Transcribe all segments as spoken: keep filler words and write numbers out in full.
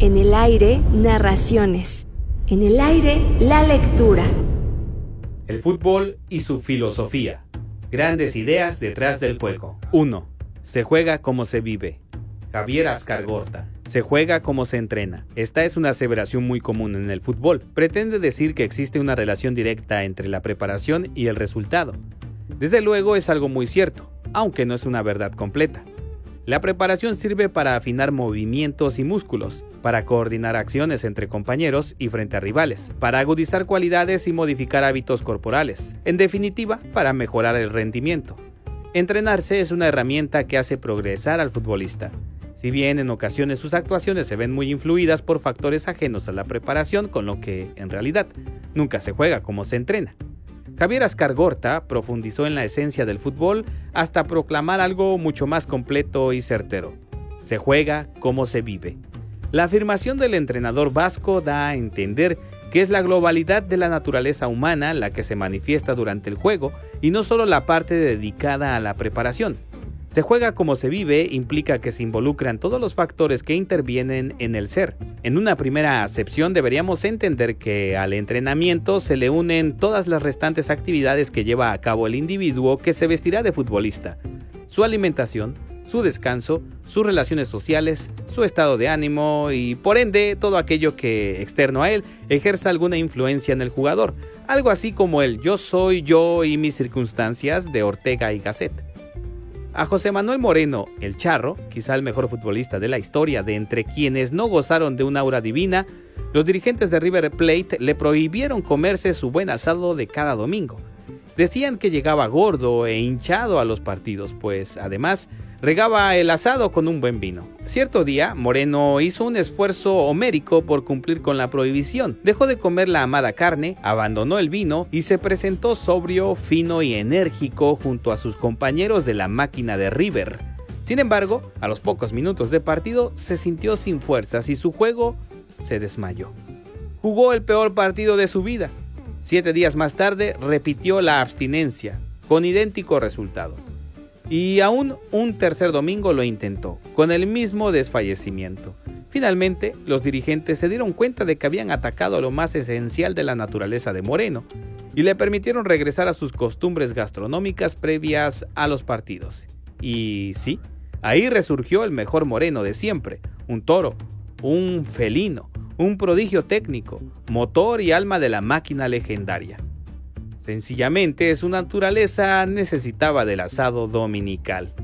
En el aire, narraciones. En el aire, la lectura. El fútbol y su filosofía. Grandes ideas detrás del juego. uno. Se juega como se vive. Javier Ascargorta. Se juega como se entrena. Esta es una aseveración muy común en el fútbol. Pretende decir que existe una relación directa entre la preparación y el resultado. Desde luego es algo muy cierto, aunque no es una verdad completa. La preparación sirve para afinar movimientos y músculos, para coordinar acciones entre compañeros y frente a rivales, para agudizar cualidades y modificar hábitos corporales, en definitiva, para mejorar el rendimiento. Entrenarse es una herramienta que hace progresar al futbolista. Si bien en ocasiones sus actuaciones se ven muy influidas por factores ajenos a la preparación, con lo que, en realidad, nunca se juega como se entrena. Javier Ascargorta profundizó en la esencia del fútbol hasta proclamar algo mucho más completo y certero. Se juega como se vive. La afirmación del entrenador vasco da a entender que es la globalidad de la naturaleza humana la que se manifiesta durante el juego y no solo la parte dedicada a la preparación. Se juega como se vive implica que se involucran todos los factores que intervienen en el ser. En una primera acepción deberíamos entender que al entrenamiento se le unen todas las restantes actividades que lleva a cabo el individuo que se vestirá de futbolista. Su alimentación, su descanso, sus relaciones sociales, su estado de ánimo y por ende todo aquello que, externo a él, ejerza alguna influencia en el jugador. Algo así como el yo soy yo y mis circunstancias de Ortega y Gasset. A José Manuel Moreno, el Charro, quizá el mejor futbolista de la historia de entre quienes no gozaron de un aura divina, los dirigentes de River Plate le prohibieron comerse su buen asado de cada domingo. Decían que llegaba gordo e hinchado a los partidos, pues además regaba el asado con un buen vino. Cierto día, Moreno hizo un esfuerzo homérico por cumplir con la prohibición. Dejó de comer la amada carne, abandonó el vino y se presentó sobrio, fino y enérgico junto a sus compañeros de la máquina de River. Sin embargo, a los pocos minutos de partido se sintió sin fuerzas y su juego se desmayó. Jugó el peor partido de su vida. Siete días más tarde repitió la abstinencia, con idéntico resultado. Y aún un tercer domingo lo intentó, con el mismo desfallecimiento. Finalmente, los dirigentes se dieron cuenta de que habían atacado lo más esencial de la naturaleza de Moreno y le permitieron regresar a sus costumbres gastronómicas previas a los partidos. Y sí, ahí resurgió el mejor Moreno de siempre, un toro, un felino, un prodigio técnico, motor y alma de la máquina legendaria. Sencillamente, su naturaleza necesitaba del asado dominical.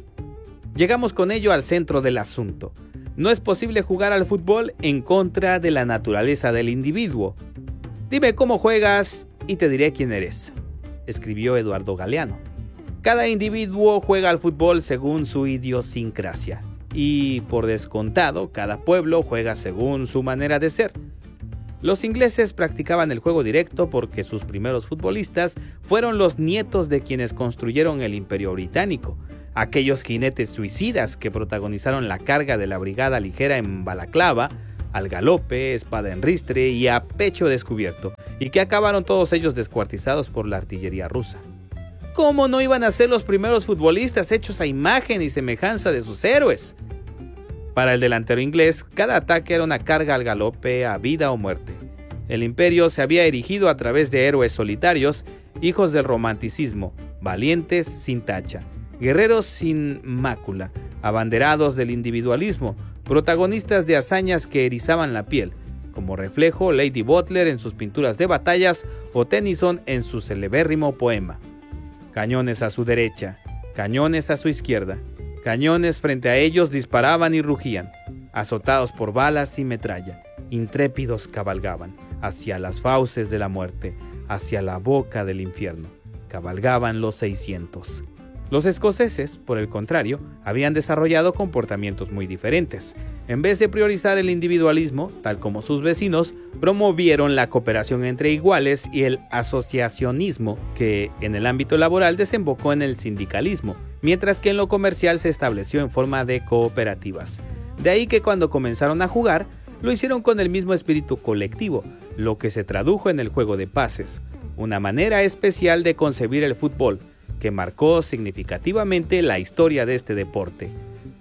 Llegamos con ello al centro del asunto. No es posible jugar al fútbol en contra de la naturaleza del individuo. Dime cómo juegas y te diré quién eres, escribió Eduardo Galeano. Cada individuo juega al fútbol según su idiosincrasia. Y, por descontado, cada pueblo juega según su manera de ser. Los ingleses practicaban el juego directo porque sus primeros futbolistas fueron los nietos de quienes construyeron el Imperio Británico, aquellos jinetes suicidas que protagonizaron la carga de la brigada ligera en Balaclava, al galope, espada en ristre y a pecho descubierto, y que acabaron todos ellos descuartizados por la artillería rusa. ¿Cómo no iban a ser los primeros futbolistas hechos a imagen y semejanza de sus héroes? Para el delantero inglés, cada ataque era una carga al galope a vida o muerte. El imperio se había erigido a través de héroes solitarios, hijos del romanticismo, valientes sin tacha, guerreros sin mácula, abanderados del individualismo, protagonistas de hazañas que erizaban la piel, como reflejo Lady Butler en sus pinturas de batallas o Tennyson en su celebérrimo poema. Cañones a su derecha, cañones a su izquierda. Cañones frente a ellos disparaban y rugían, azotados por balas y metralla. Intrépidos cabalgaban hacia las fauces de la muerte, hacia la boca del infierno. Cabalgaban los seiscientos. Los escoceses, por el contrario, habían desarrollado comportamientos muy diferentes. En vez de priorizar el individualismo, tal como sus vecinos, promovieron la cooperación entre iguales y el asociacionismo, que en el ámbito laboral desembocó en el sindicalismo, mientras que en lo comercial se estableció en forma de cooperativas. De ahí que cuando comenzaron a jugar, lo hicieron con el mismo espíritu colectivo, lo que se tradujo en el juego de pases, una manera especial de concebir el fútbol, que marcó significativamente la historia de este deporte.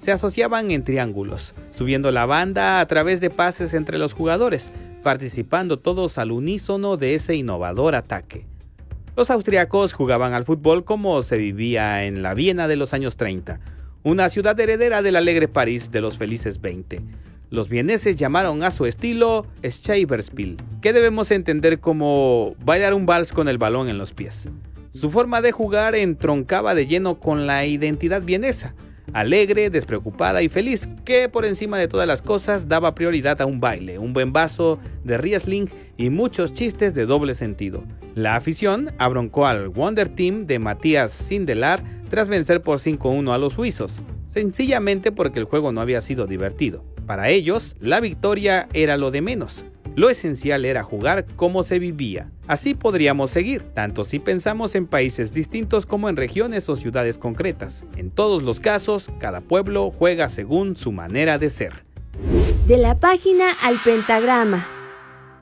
se asociaban en triángulos, subiendo la banda a través de pases entre los jugadores, participando todos al unísono de ese innovador ataque. Los austriacos jugaban al fútbol como se vivía en la Viena de los años treinta, una ciudad heredera del alegre París de los felices veinte. Los vieneses llamaron a su estilo Scheiberspiel, que debemos entender como bailar un vals con el balón en los pies. Su forma de jugar entroncaba de lleno con la identidad vienesa, alegre, despreocupada y feliz, que por encima de todas las cosas daba prioridad a un baile, un buen vaso de Riesling y muchos chistes de doble sentido. La afición abroncó al Wonder Team de Matthias Sindelar tras vencer por cinco a uno a los suizos, sencillamente porque el juego no había sido divertido. Para ellos, la victoria era lo de menos. Lo esencial era jugar como se vivía. Así podríamos seguir, tanto si pensamos en países distintos como en regiones o ciudades concretas. En todos los casos, cada pueblo juega según su manera de ser. De la página al pentagrama.